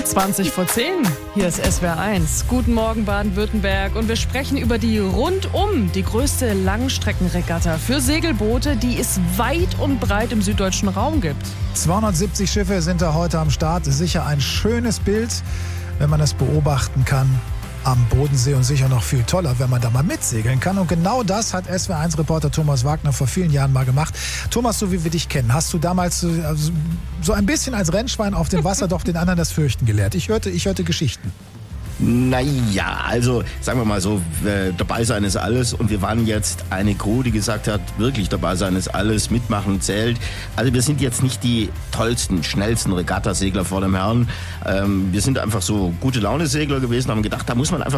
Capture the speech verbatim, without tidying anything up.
zwanzig vor zehn. Hier ist S W R eins. Guten Morgen Baden-Württemberg und wir sprechen über die Rundum, die größte Langstreckenregatta für Segelboote, die es weit und breit im süddeutschen Raum gibt. zweihundertsiebzig Schiffe sind da heute am Start. Sicher ein schönes Bild, wenn man es beobachten kann am Bodensee und sicher noch viel toller, wenn man da mal mitsegeln kann. Und genau das hat S W R eins Reporter Thomas Wagner vor vielen Jahren mal gemacht. Thomas, so wie wir dich kennen, hast du damals also, so ein bisschen als Rennschwein auf dem Wasser doch den anderen das Fürchten gelehrt. Ich hörte, ich hörte Geschichten. Naja, also sagen wir mal so, äh, dabei sein ist alles und wir waren jetzt eine Crew, die gesagt hat, wirklich dabei sein ist alles, mitmachen zählt. Also wir sind jetzt nicht die tollsten, schnellsten Regattasegler vor dem Herrn. Ähm, wir sind einfach so gute Laune-Segler gewesen, haben gedacht, da muss man einfach